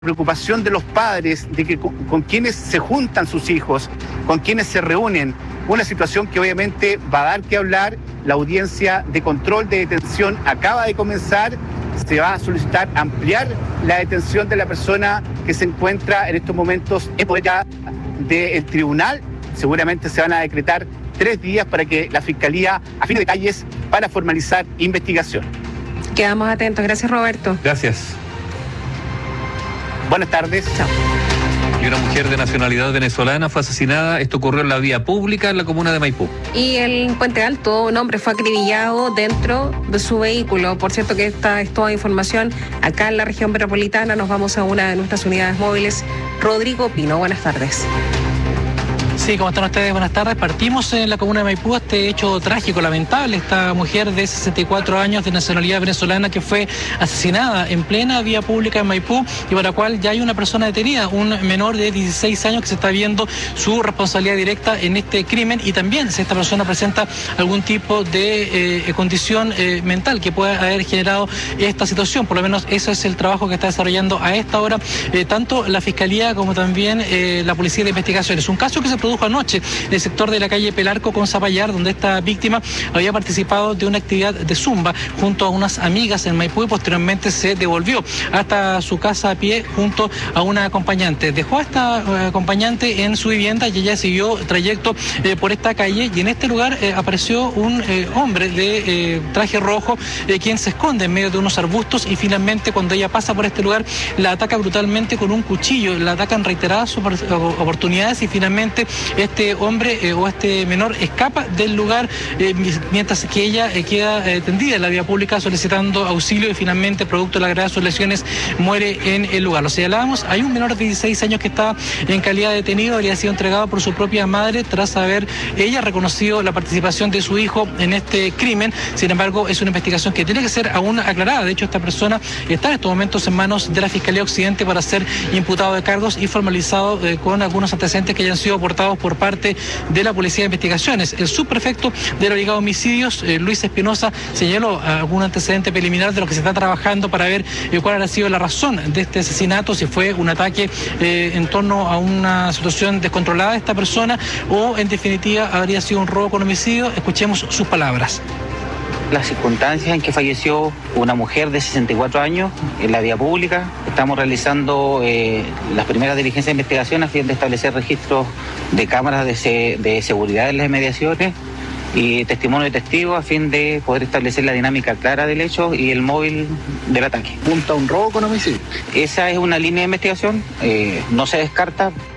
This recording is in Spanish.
preocupación de los padres de que con quienes se juntan sus hijos, con quienes se reúnen, una situación que obviamente va a dar que hablar. La audiencia de control de detención acaba de comenzar. Se va a solicitar ampliar la detención de la persona que se encuentra en estos momentos en poder del tribunal. Seguramente se van a decretar 3 días para que la Fiscalía afine detalles para formalizar investigación. Quedamos atentos. Gracias, Roberto. Gracias. Buenas tardes. Chao. Y una mujer de nacionalidad venezolana fue asesinada. Esto ocurrió en la vía pública en la comuna de Maipú. Y en Puente Alto, un hombre fue acribillado dentro de su vehículo. Por cierto que esta es toda información acá en la región metropolitana. Nos vamos a una de nuestras unidades móviles. Rodrigo Pino, buenas tardes. Sí, ¿cómo están ustedes? Buenas tardes. Partimos en la comuna de Maipú este hecho trágico, lamentable. Esta mujer de 64 años de nacionalidad venezolana que fue asesinada en plena vía pública en Maipú y para la cual ya hay una persona detenida, un menor de 16 años que se está viendo su responsabilidad directa en este crimen y también si esta persona presenta algún tipo de condición mental que pueda haber generado esta situación. Por lo menos eso es el trabajo que está desarrollando a esta hora tanto la Fiscalía como también la Policía de Investigaciones. Un caso que se produjo anoche en el sector de la calle Pelarco con Zapallar, donde esta víctima había participado de una actividad de zumba junto a unas amigas en Maipú y posteriormente se devolvió hasta su casa a pie junto a una acompañante. Dejó a esta acompañante en su vivienda y ella siguió trayecto por esta calle y en este lugar apareció un hombre de traje rojo quien se esconde en medio de unos arbustos y finalmente cuando ella pasa por este lugar la ataca brutalmente con un cuchillo, la ataca en reiteradas oportunidades y finalmente este hombre o este menor escapa del lugar mientras que ella queda tendida en la vía pública solicitando auxilio y finalmente producto de la gravedad de sus lesiones muere en el lugar. Lo señalábamos, hay un menor de 16 años que está en calidad de detenido, habría sido entregado por su propia madre tras haber ella reconocido la participación de su hijo en este crimen. Sin embargo, es una investigación que tiene que ser aún aclarada. De hecho, esta persona está en estos momentos en manos de la Fiscalía Occidente para ser imputado de cargos y formalizado con algunos antecedentes que hayan sido aportados por parte de la Policía de Investigaciones. El subprefecto de la Brigada de Homicidios, Luis Espinosa, señaló algún antecedente preliminar de lo que se está trabajando para ver cuál ha sido la razón de este asesinato, si fue un ataque en torno a una situación descontrolada de esta persona o en definitiva habría sido un robo con homicidio. Escuchemos sus palabras. Las circunstancias en que falleció una mujer de 64 años en la vía pública. Estamos realizando las primeras diligencias de investigación a fin de establecer registros de cámaras de seguridad en las inmediaciones y testimonio de testigos a fin de poder establecer la dinámica clara del hecho y el móvil del ataque. ¿Punta a un robo con homicidio? Esa es una línea de investigación, no se descarta,